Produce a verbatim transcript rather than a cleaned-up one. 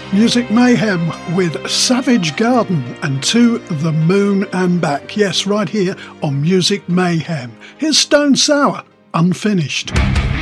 Music Mayhem with Savage Garden and To the Moon and Back. Yes, right here on Music Mayhem. Here's Stone Sour, Unfinished.